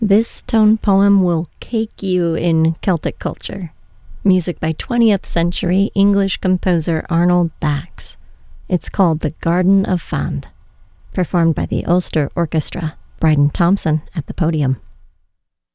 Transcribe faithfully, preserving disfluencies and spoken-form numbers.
This tone poem will cake you in Celtic culture. Music by twentieth century English composer Arnold Bax. It's called The Garden of Fand, performed by the Ulster Orchestra. Bryden Thompson at the podium.